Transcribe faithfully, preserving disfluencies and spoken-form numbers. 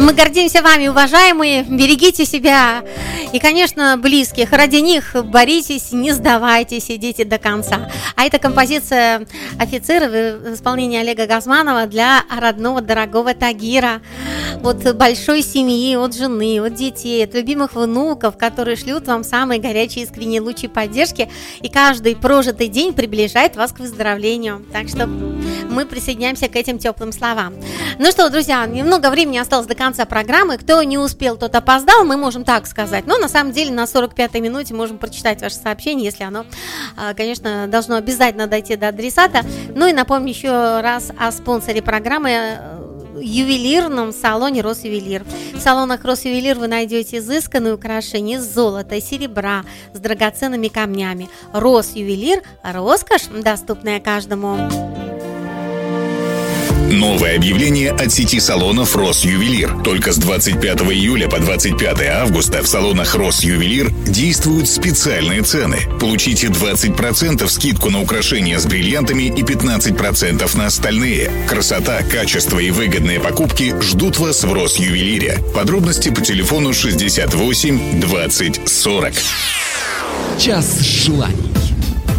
Мы гордимся вами, уважаемые. Берегите себя и, конечно, близких. Ради них боритесь, не сдавайтесь, идите до конца. А это композиция «Офицеры» в исполнении Олега Газманова для родного, дорогого Тагира. От большой семьи, от жены, от детей, от любимых внуков, которые шлют вам самые горячие искренние лучи поддержки. И каждый прожитый день приближает вас к выздоровлению. Так что мы присоединяемся к этим теплым словам. Ну что, друзья, немного времени осталось до конца программы. Кто не успел, тот опоздал, мы можем так сказать. Но на самом деле на сорок пятой минуте можем прочитать ваше сообщение, если оно, конечно, должно обязательно дойти до адресата. Ну и напомню еще раз о спонсоре программы – ювелирном салоне «Росювелир». В салонах «Росювелир» вы найдете изысканные украшения из золота и серебра с драгоценными камнями. «Росювелир» – роскошь, доступная каждому. Новое объявление от сети салонов «Росювелир». Только с двадцать пятого июля по двадцать пятое августа в салонах «Росювелир» действуют специальные цены. Получите двадцать процентов скидку на украшения с бриллиантами и пятнадцать процентов на остальные. Красота, качество и выгодные покупки ждут вас в «Росювелире». Подробности по телефону шестьдесят восемь двадцать сорок. Час желаний.